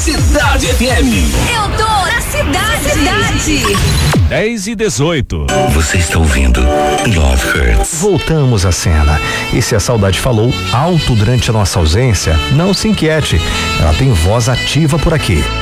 Cidade FM. Eu tô na cidade. 10:18. Você está ouvindo Love Hurts. Voltamos à cena. E se a saudade falou alto durante a nossa ausência, não se inquiete. Ela tem voz ativa por aqui.